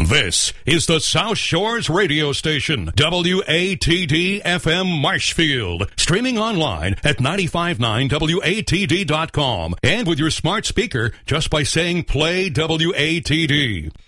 This is the South Shores radio station, WATD FM Marshfield, streaming online at 959watd.com and with your smart speaker just by saying play WATD.